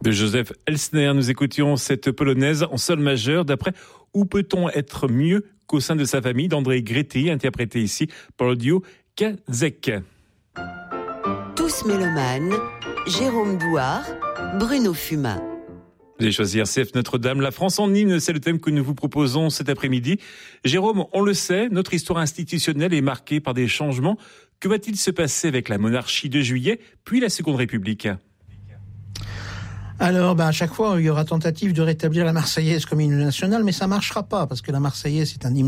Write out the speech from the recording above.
De Joseph Elsner, nous écoutions cette polonaise en sol majeur d'après Où peut-on être mieux qu'au sein de sa famille d'André Gréty, interprété ici par le duo Kazek. Tous mélomanes, Jérôme Douard, Bruno Fumin. Vous avez choisi RCF Notre-Dame, la France en hymne, c'est le thème que nous vous proposons cet après-midi. Jérôme, on le sait, notre histoire institutionnelle est marquée par des changements. Que va-t-il se passer avec la monarchie de Juillet, puis la Seconde République ? Alors, à chaque fois, il y aura tentative de rétablir la Marseillaise comme hymne national, mais ça marchera pas, parce que la Marseillaise, c'est un hymne